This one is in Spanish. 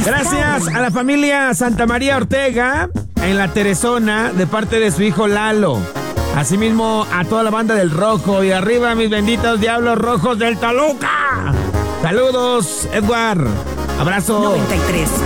Gracias a la familia Santa María Ortega en la Teresona de parte de su hijo Lalo. Asimismo a toda la banda del Rojo y arriba mis benditos Diablos Rojos del Toluca. Saludos, Edward. Abrazo. 93.